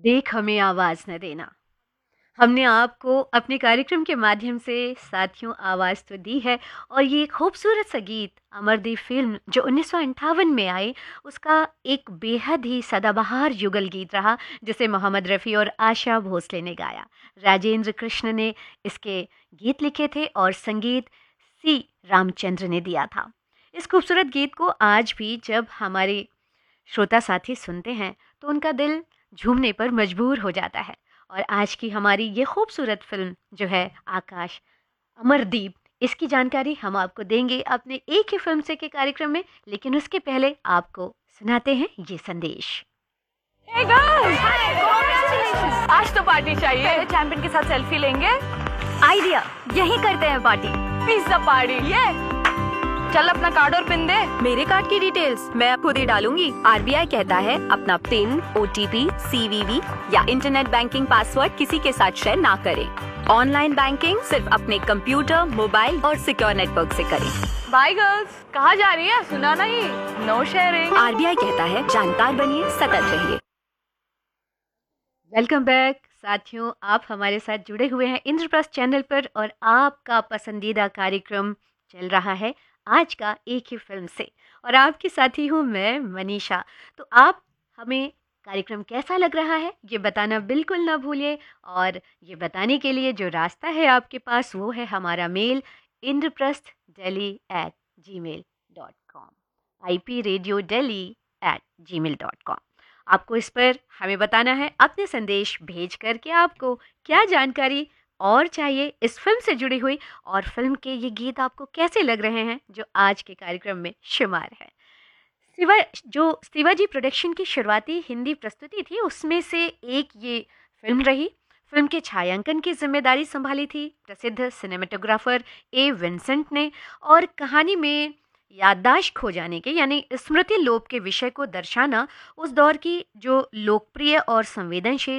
देख हमें आवाज न देना। हमने आपको अपने कार्यक्रम के माध्यम से साथियों आवाज़ तो दी है और ये खूबसूरत सा गीत अमरदीप फिल्म जो 1958 में आई उसका एक बेहद ही सदाबहार युगल गीत रहा जिसे मोहम्मद रफ़ी और आशा भोसले ने गाया। राजेंद्र कृष्ण ने इसके गीत लिखे थे और संगीत सी रामचंद्र ने दिया था। इस खूबसूरत गीत को आज भी जब हमारे श्रोता साथी सुनते हैं तो उनका दिल झूमने पर मजबूर हो जाता है। और आज की हमारी ये खूबसूरत फिल्म जो है आकाश अमरदीप, इसकी जानकारी हम आपको देंगे अपने एक ही फिल्म से के कार्यक्रम में, लेकिन उसके पहले आपको सुनाते हैं ये संदेश। Hey girls! Hi! Congratulations! आज तो पार्टी चाहिए। पहले चैंपियन के साथ सेल्फी लेंगे। आइडिया, यही करते हैं पार्टी। पिज्जा पार्टी ये। चल अपना कार्ड और पिन दे। मेरे कार्ड की डिटेल्स मैं खुद ही डालूंगी। आरबीआई कहता है अपना पिन, ओटीपी, सीवीवी या इंटरनेट बैंकिंग पासवर्ड किसी के साथ शेयर ना करें। ऑनलाइन बैंकिंग सिर्फ अपने कंप्यूटर, मोबाइल और सिक्योर नेटवर्क से करें। बाय गर्ल्स, कहाँ जा रही है? सुना नहीं? No sharing. आरबीआई कहता है जानकार बनिए, सतर्क रहिए। वेलकम बैक साथियों, आप हमारे साथ जुड़े हुए हैं इंद्रप्रस्थ चैनल पर और आपका पसंदीदा कार्यक्रम चल रहा है आज का एक ही फिल्म से, और आपके साथी हूँ मैं मनीषा। तो आप हमें कार्यक्रम कैसा लग रहा है ये बताना बिल्कुल ना भूलिए, और ये बताने के लिए जो रास्ता है आपके पास वो है हमारा मेल indraprasthdelhi@gmail.com, ipradiodeli@gmail.com। आपको इस पर हमें बताना है अपने संदेश भेज करके आपको क्या जानकारी और चाहिए इस फिल्म से जुड़ी हुई, और फिल्म के ये गीत आपको कैसे लग रहे हैं जो आज के कार्यक्रम में शुमार है। शिवाजी प्रोडक्शन की शुरुआती हिंदी प्रस्तुति थी उसमें से एक ये फिल्म रही। फिल्म के छायांकन की जिम्मेदारी संभाली थी प्रसिद्ध सिनेमेटोग्राफर ए विंसेंट ने, और कहानी में याददाश्त खो जाने के यानी स्मृति लोप के विषय को दर्शाना उस दौर की जो लोकप्रिय और संवेदनशील